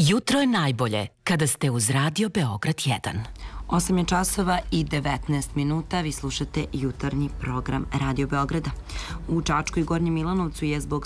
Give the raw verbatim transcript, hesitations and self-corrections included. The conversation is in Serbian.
Jutro je najbolje kada ste uz Radio Beograd jedan. osam je časova i devetnaest minuta, vi slušate jutarnji program Radio Beograda. U Čačku i Gornjem Milanovcu je zbog